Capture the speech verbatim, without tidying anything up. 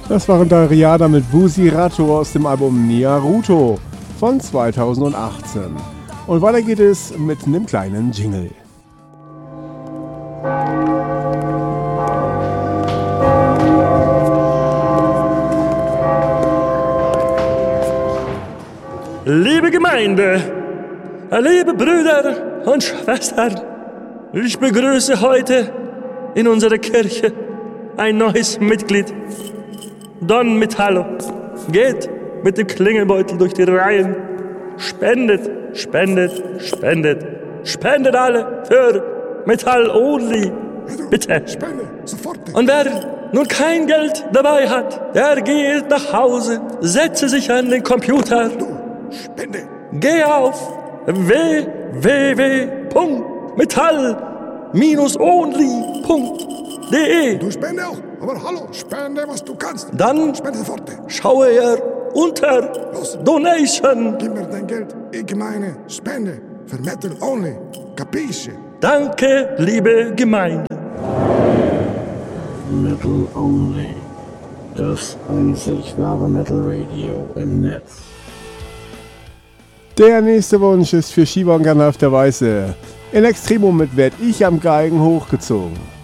Das waren da Rihanna mit Bushiroad aus dem Album Naruto von zweitausendachtzehn. Und weiter geht es mit einem kleinen Jingle. Liebe Gemeinde, liebe Brüder und Schwestern, ich begrüße heute in unserer Kirche ein neues Mitglied. Don Metallo geht mit dem Klingelbeutel durch die Reihen, spendet, spendet, spendet, spendet alle für Metall Only, bitte. Spende, sofort. Und wer nun kein Geld dabei hat, der geht nach Hause, setze sich an den Computer, Du, spende. geh auf w w w punkt metall only punkt d e. Du spende auch. Aber hallo, spende, was du kannst. Dann Spende sofort. schaue er unter Los. Donation. Gib mir dein Geld. Ich meine, spende. Für Metal Only. Capisce? Danke, liebe Gemeinde. Metal Only. Das einzig wahre Metal Radio im Netz. Der nächste Wunsch ist für Shivan Ganaf der Weiße. In Extremo mit Werd ich am Geigen hochgezogen.